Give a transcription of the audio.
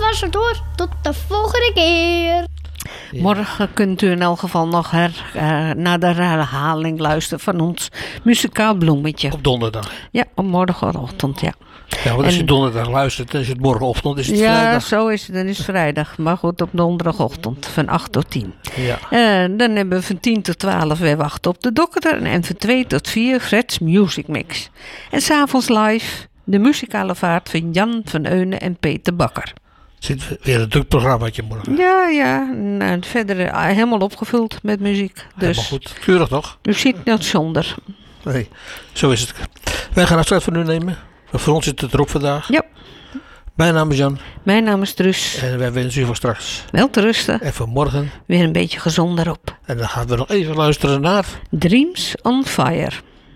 luisteraars, tot de volgende keer. Ja. Morgen kunt u in elk geval nog naar de herhaling luisteren van ons muzikaal bloemetje. Op donderdag. Ja, op morgenochtend, ja. Ja, want als je En- donderdag luistert, dan is het morgenochtend, is het Ja, vrijdag. zo is het. Dan is het vrijdag. Maar goed, op donderdagochtend van 8 tot 10. Ja. Dan hebben we van 10 tot 12 weer wachten op de dokter. En van 2 tot 4 Fred's Music Mix. En s'avonds live de muzikale vaart van Jan van Eunen en Peter Bakker. Zit weer een druk programmaatje morgen. Ja. En verder helemaal opgevuld met muziek. Helemaal Dus goed. Keurig toch? u ziet niet zonder. Nee, zo is het. Wij gaan afscheid van u nemen. Voor ons zit het erop vandaag. Ja. Mijn naam is Jan. Mijn naam is Truus. En wij wensen u voor straks. Wel te rusten. En voor morgen. Weer een beetje gezonder op. En dan gaan we nog even luisteren naar... Dreams on Fire.